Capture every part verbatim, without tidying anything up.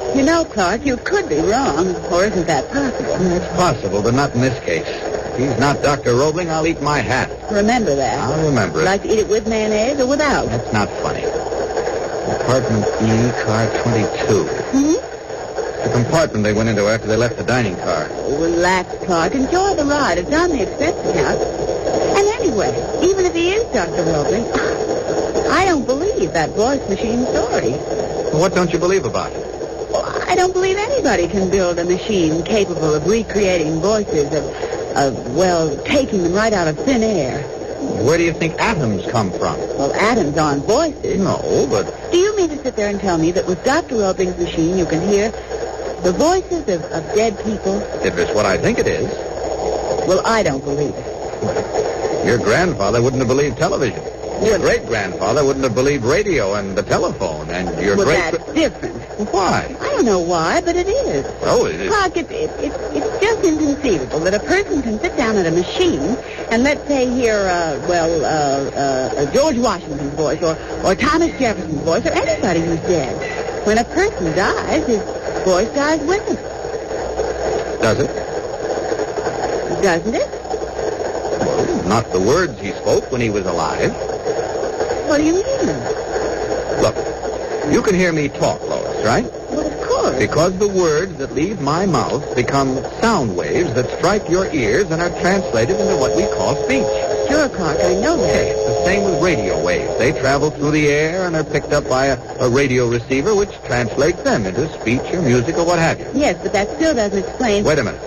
You know, Clark, you could be wrong, or isn't that possible? It's possible, but not in this case. If he's not Doctor Roebling, I'll eat my hat. Remember that. I'll remember it. Like to eat it with mayonnaise or without? That's not funny. Compartment E, car twenty-two. Hmm? The compartment they went into after they left the dining car. Oh, relax, Clark. Enjoy the ride. It's on the expense account. And anyway, even if he is Doctor Roebling, I don't believe that voice machine story. Well, what don't you believe about it? Well, I don't believe anybody can build a machine capable of recreating voices, of, of, well, taking them right out of thin air. Where do you think atoms come from? Well, atoms aren't voices. No, but... Do you mean to sit there and tell me that with Doctor Roebling's machine you can hear the voices of, of dead people? If it's what I think it is. Well, I don't believe it. Your grandfather wouldn't have believed television. Your great-grandfather wouldn't have believed radio and the telephone, and your well, great... that's different. Why? I don't know why, but it is. Oh, it is. Clark, it, it, it, it's just inconceivable that a person can sit down at a machine and, let's say, hear, uh, well, uh, uh, George Washington's voice or, or Thomas Jefferson's voice or anybody who's dead. When a person dies, his voice dies with him. Does it? Doesn't it? Well, not the words he spoke when he was alive. What do you mean? Look, you can hear me talk, Lois, right? Well, of course. Because the words that leave my mouth become sound waves that strike your ears and are translated into what we call speech. Sure, Clark, I know that. Okay, it's the same with radio waves. They travel through the air and are picked up by a, a radio receiver, which translates them into speech or music or what have you. Yes, but that still doesn't explain... Wait a minute.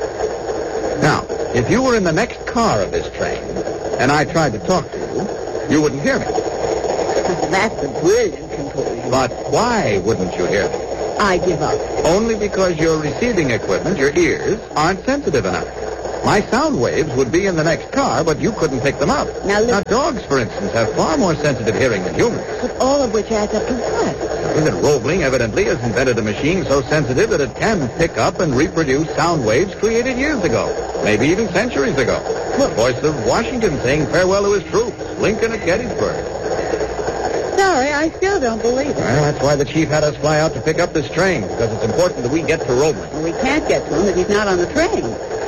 Now, if you were in the next car of this train and I tried to talk to you, you wouldn't hear me. That's a brilliant conclusion. But why wouldn't you hear me? I give up. Only because your receiving equipment, your ears, aren't sensitive enough. My sound waves would be in the next car, but you couldn't pick them up. Now, look... now dogs, for instance, have far more sensitive hearing than humans. But all of which adds up to what? That Roebling evidently has invented a machine so sensitive that it can pick up and reproduce sound waves created years ago, maybe even centuries ago. The voice of Washington saying farewell to his troops, Lincoln at Gettysburg. Sorry, I still don't believe it. Well, that's why the chief had us fly out to pick up this train, because it's important that we get to Roebling. Well, we can't get to him if he's not on the train.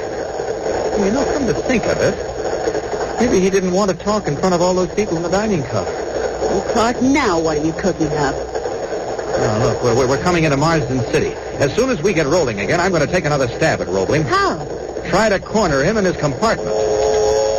You know, come to think of it, maybe he didn't want to talk in front of all those people in the dining car. Well, Clark, now what are you cooking up? Now, look, we're, we're coming into Marsden City. As soon as we get rolling again, I'm going to take another stab at Roebling. How? Try to corner him in his compartment.